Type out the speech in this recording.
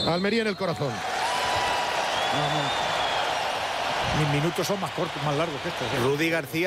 Almería en el corazón. Mis minutos son más cortos, más largos que estos. Rudy García